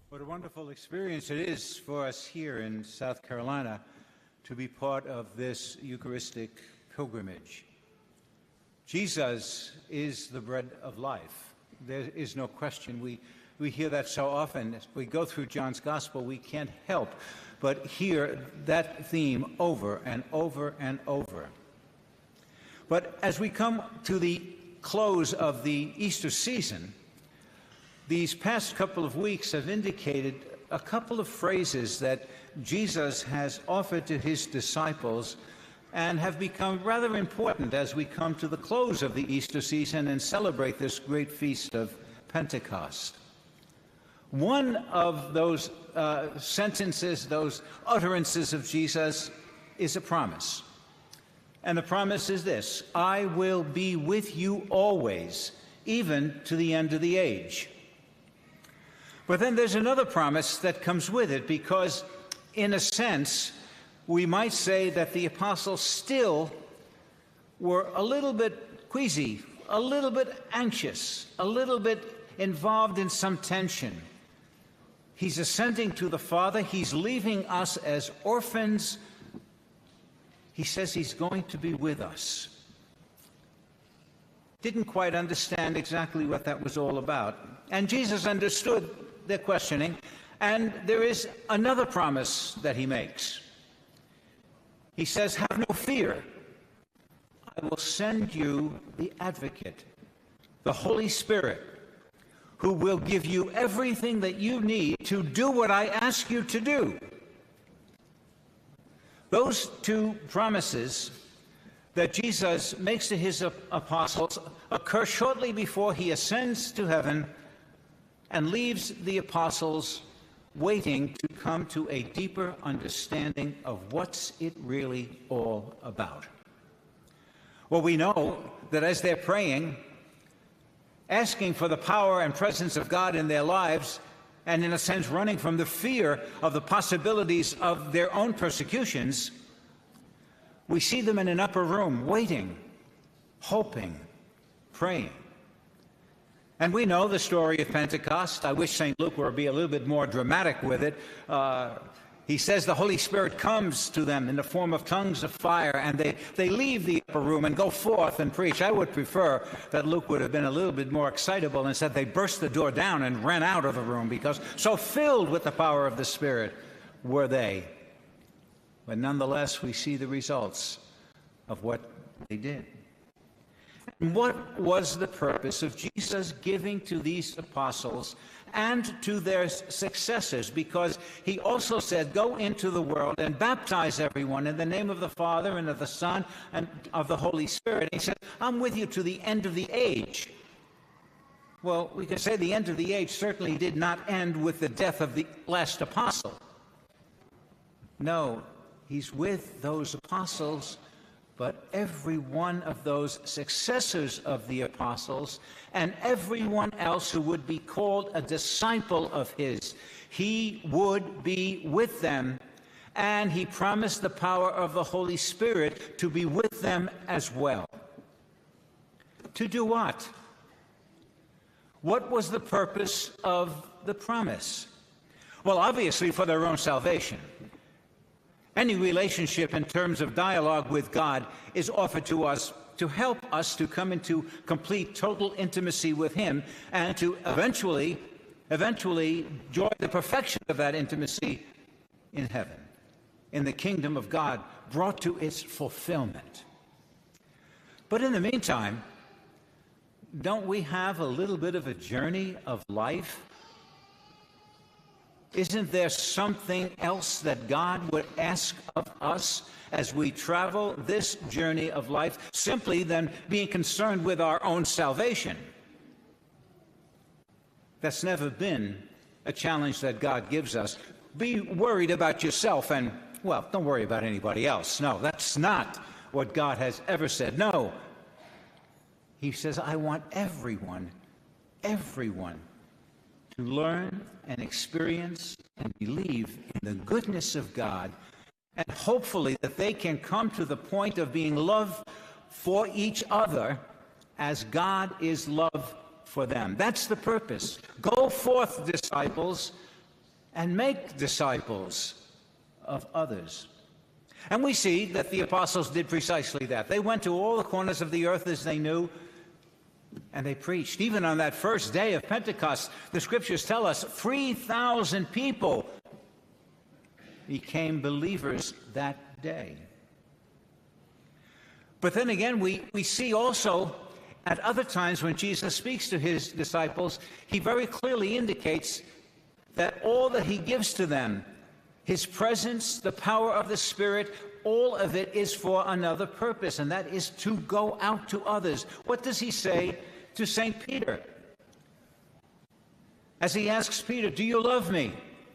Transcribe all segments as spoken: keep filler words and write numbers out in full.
What a wonderful experience it is for us here in South Carolina to be part of this Eucharistic pilgrimage. Jesus is the bread of life. There is no question. We, we hear that so often. As we go through John's Gospel, we can't help but hear that theme over and over and over. But as we come to the close of the Easter season, these past couple of weeks have indicated a couple of phrases that Jesus has offered to his disciples and have become rather important as we come to the close of the Easter season and celebrate this great feast of Pentecost. One of those uh, sentences, those utterances of Jesus, is a promise. And the promise is this: I will be with you always, even to the end of the age. But then there's another promise that comes with it, because in a sense, we might say that the apostles still were a little bit queasy, a little bit anxious, a little bit involved in some tension. He's ascending to the Father. He's leaving us as orphans. He says he's going to be with us. Didn't quite understand exactly what that was all about. And Jesus understood their questioning, and there is another promise that he makes. He says, have no fear. I will send you the Advocate, the Holy Spirit, who will give you everything that you need to do what I ask you to do. Those two promises that Jesus makes to his apostles occur shortly before he ascends to heaven and leaves the apostles waiting to come to a deeper understanding of what's it really all about. Well, we know that as they're praying, asking for the power and presence of God in their lives, and in a sense running from the fear of the possibilities of their own persecutions, we see them in an upper room waiting, hoping, praying. And we know the story of Pentecost. I wish Saint Luke would be a little bit more dramatic with it. Uh, he says the Holy Spirit comes to them in the form of tongues of fire, and they, they leave the upper room and go forth and preach. I would prefer that Luke would have been a little bit more excitable and said they burst the door down and ran out of the room, because so filled with the power of the Spirit were they. But nonetheless, we see the results of what they did. What was the purpose of Jesus giving to these apostles and to their successors? Because he also said, go into the world and baptize everyone in the name of the Father and of the Son and of the Holy Spirit. He said, I'm with you to the end of the age. Well, we can say the end of the age certainly did not end with the death of the last apostle. No, he's with those apostles, but every one of those successors of the apostles and everyone else who would be called a disciple of his, he would be with them, and he promised the power of the Holy Spirit to be with them as well. To do what? What was the purpose of the promise? Well, obviously for their own salvation. Any relationship in terms of dialogue with God is offered to us to help us to come into complete, total intimacy with him, and to eventually, eventually enjoy the perfection of that intimacy in heaven, in the kingdom of God, brought to its fulfillment. But in the meantime, don't we have a little bit of a journey of life? Isn't there something else that God would ask of us as we travel this journey of life, simply than being concerned with our own salvation? That's never been a challenge that God gives us. Be worried about yourself and, well, don't worry about anybody else. No, that's not what God has ever said. No. He says, I want everyone, everyone, to learn and experience and believe in the goodness of God, and hopefully that they can come to the point of being loved for each other as God is love for them. That's the purpose. Go forth, disciples, and make disciples of others. And we see that the apostles did precisely that. They went to all the corners of the earth as they knew, and they preached. Even on that first day of Pentecost, the scriptures tell us three thousand people became believers that day. But then again, we, we see also at other times when Jesus speaks to his disciples, he very clearly indicates that all that he gives to them, his presence, the power of the Spirit, all of it is for another purpose, and that is to go out to others. What does he say to Saint Peter? As he asks Peter, "Do you love me?"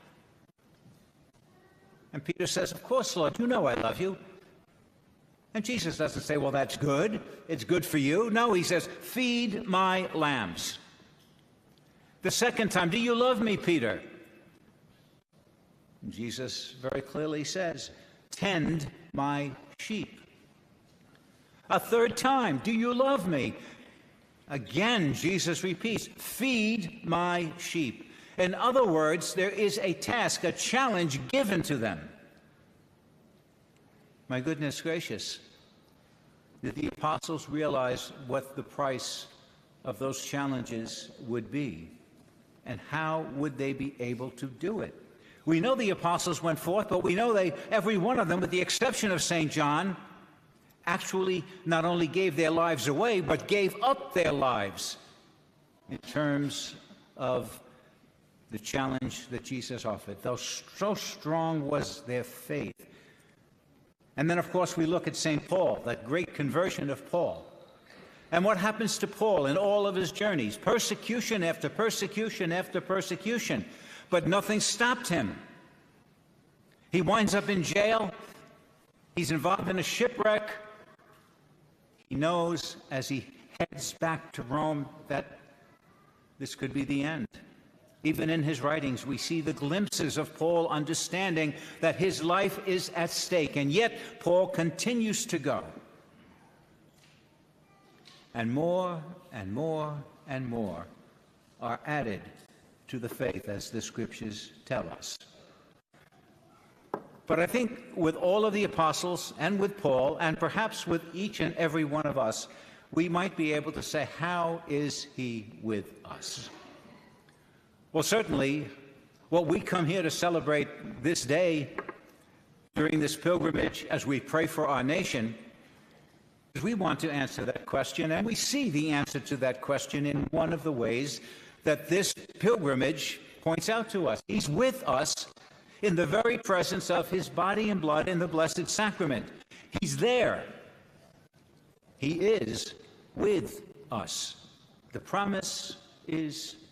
And Peter says, "Of course, Lord, you know I love you." And Jesus doesn't say, "Well, that's good. It's good for you." No, he says, "Feed my lambs." The second time, "Do you love me, Peter?" And Jesus very clearly says, "Tend my sheep." A third time, "Do you love me?" Again, Jesus repeats, "Feed my sheep." In other words, there is a task, a challenge given to them. My goodness gracious, did the apostles realize what the price of those challenges would be? And how would they be able to do it? We know the apostles went forth, but we know they, every one of them, with the exception of Saint John, actually not only gave their lives away, but gave up their lives in terms of the challenge that Jesus offered. Though so strong was their faith. And then, of course, we look at Saint Paul, that great conversion of Paul. And what happens to Paul in all of his journeys? Persecution after persecution after persecution. But nothing stopped him. He winds up in jail. He's involved in a shipwreck. He knows as he heads back to Rome that this could be the end. Even in his writings, we see the glimpses of Paul understanding that his life is at stake, and yet Paul continues to go. And more and more and more are added to the faith, as the scriptures tell us. But I think with all of the apostles and with Paul, and perhaps with each and every one of us, we might be able to say, how is he with us? Well, certainly, what we come here to celebrate this day during this pilgrimage as we pray for our nation is we want to answer that question, and we see the answer to that question in one of the ways that this pilgrimage points out to us. He's with us in the very presence of his body and blood in the Blessed Sacrament. He's there. He is with us. The promise is